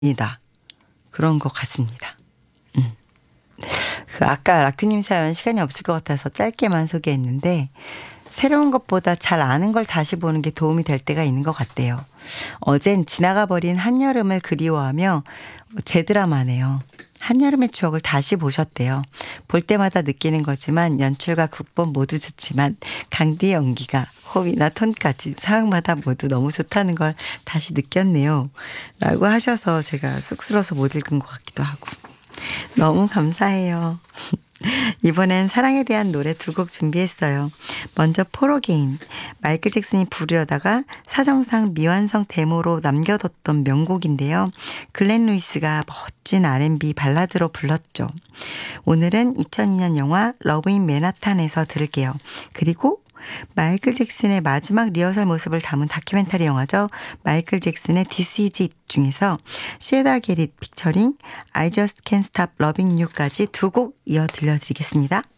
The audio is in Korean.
그런 것 같습니다. 아까 라큐님 사연 시간이 없을 것 같아서 짧게만 소개했는데 새로운 것보다 잘 아는 걸 다시 보는 게 도움이 될 때가 있는 것 같대요. 어젠 지나가 버린 한여름을 그리워하며 제드라마네요. 한여름의 추억을 다시 보셨대요. 볼 때마다 느끼는 거지만 연출과 극본 모두 좋지만 강디의 연기가 호흡이나 톤까지 상황마다 모두 너무 좋다는 걸 다시 느꼈네요. 라고 하셔서 제가 쑥스러워서 못 읽은 것 같기도 하고. 너무 감사해요. 이번엔 사랑에 대한 노래 2곡 준비했어요. 먼저 포로게인. 마이클 잭슨이 부르려다가 사정상 미완성 데모로 남겨뒀던 명곡인데요. 글렌 루이스가 멋진 R&B 발라드로 불렀죠. 오늘은 2002년 영화 러브 인 맨하탄에서 들을게요. 그리고 마이클 잭슨의 마지막 리허설 모습을 담은 다큐멘터리 영화죠. 마이클 잭슨의 This Is It 중에서 시에다 게릿 피처링 I Just Can't Stop Loving You까지 2곡 이어 들려드리겠습니다.